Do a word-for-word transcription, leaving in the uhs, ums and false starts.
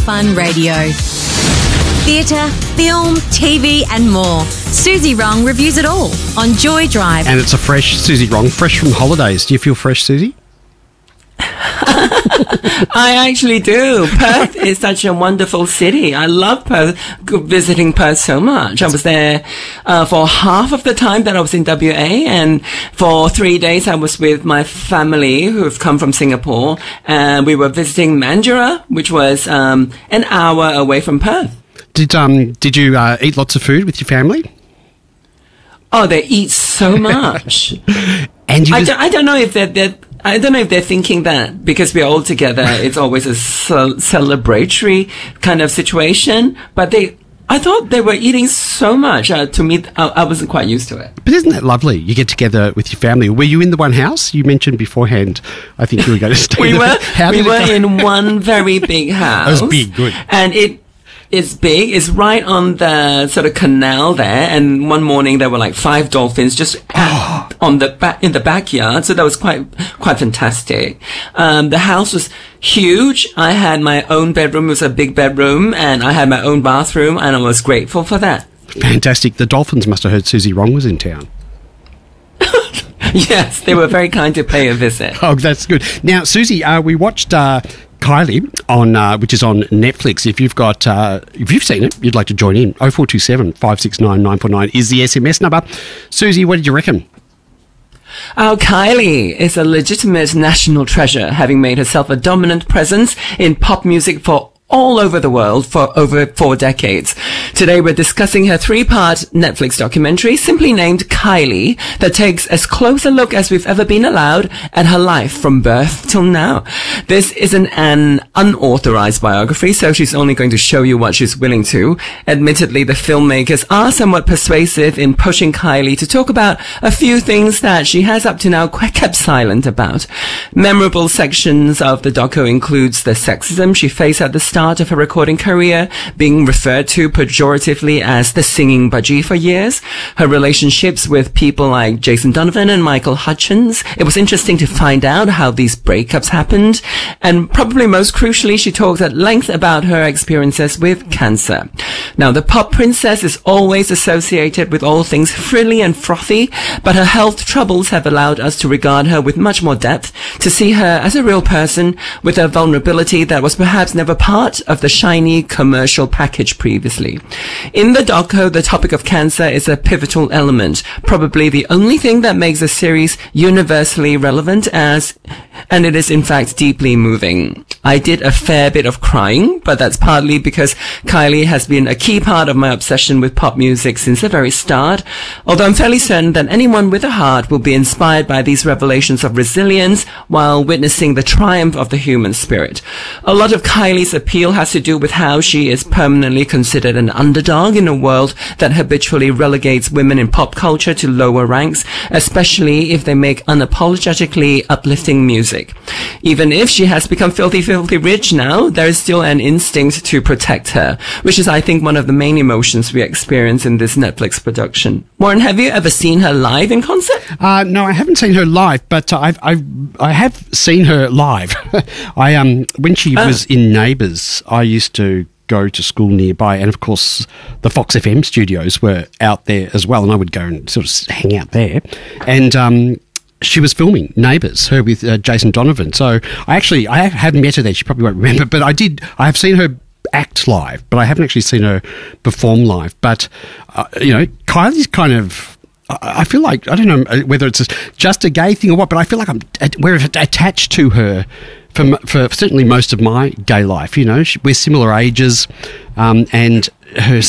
Fun Radio. Theatre, film, T V and more. Susie Wrong reviews it all on Joy Drive. And it's a fresh Susie Wrong, fresh from holidays. Do you feel fresh, Susie? I actually do. Perth is such a wonderful city. I love Perth, visiting Perth so much. I was there uh, for half of the time that I was in W A, and for three days I was with my family who have come from Singapore, and we were visiting Mandurah, which was um, an hour away from Perth. Did um did you uh, eat lots of food with your family? Oh, they eat so much. And you I, was- don't, I don't know if they're, they're I don't know if they're thinking that because we're all together, it's always a ce- celebratory kind of situation. But they, I thought they were eating so much. Uh, to me, I, I wasn't quite used to it. But isn't that lovely? You get together with your family. Were you in the one house? You mentioned beforehand, I think you were going to stay we there. were, How we did it were go? in one very big house. It was big, good. And it, it's big. It's right on the sort of canal there. And one morning there were like five dolphins just at, on the back in the backyard. So that was quite quite fantastic. Um, the house was huge. I had my own bedroom. It was a big bedroom, and I had my own bathroom, and I was grateful for that. Fantastic. The dolphins must have heard Susie Wrong was in town. Yes, they were very kind to pay a visit. Oh, that's good. Now, Susie, uh, we watched uh, Kylie on, uh, which is on Netflix. If you've got, uh, if you've seen it, you'd like to join in. oh four two seven, five six nine, nine four nine is the S M S number. Susie, what did you reckon? Oh, Kylie is a legitimate national treasure, having made herself a dominant presence in pop music for all over the world for over four decades. Today we're discussing her three-part Netflix documentary simply named Kylie that takes as close a look as we've ever been allowed at her life from birth till now. This isn't an unauthorized biography, so she's only going to show you what she's willing to. Admittedly, the filmmakers are somewhat persuasive in pushing Kylie to talk about a few things that she has up to now kept silent about. Memorable sections of the doco includes the sexism she faced at the start of her recording career, being referred to pejoratively as the singing budgie for years, her relationships with people like Jason Donovan and Michael Hutchence. It was interesting to find out how these breakups happened, and probably most crucially, she talked at length about her experiences with cancer. Now, the pop princess is always associated with all things frilly and frothy, but her health troubles have allowed us to regard her with much more depth, to see her as a real person with a vulnerability that was perhaps never part of the shiny commercial package previously. In the doco, the topic of cancer is a pivotal element, probably the only thing that makes the series universally relevant, as, and it is in fact deeply moving. I did a fair bit of crying, but that's partly because Kylie has been a key part of my obsession with pop music since the very start, although I'm fairly certain that anyone with a heart will be inspired by these revelations of resilience while witnessing the triumph of the human spirit. A lot of Kylie's appeal has to do with how she is permanently considered an underdog in a world that habitually relegates women in pop culture to lower ranks, especially if they make unapologetically uplifting music. Even if she has become filthy, filthy rich now, there is still an instinct to protect her, which is, I think, one of the main emotions we experience in this Netflix production. Warren, have you ever seen her live in concert? Uh, no, I haven't seen her live, but I've, I've I have seen her live. I um when she Oh. was in Neighbours, I used to go to school nearby, and of course the Fox F M studios were out there as well, and I would go and sort of hang out there. And um, she was filming Neighbours, her with uh, Jason Donovan. So I actually I haven't met her there. She probably won't remember, but I did. I have seen her act live, but I haven't actually seen her perform live. But uh, you know, Kylie's kind of. I feel like, I don't know whether it's just a gay thing or what, but I feel like I'm we're attached to her for, for certainly most of my gay life. You know, we're similar ages, um, and her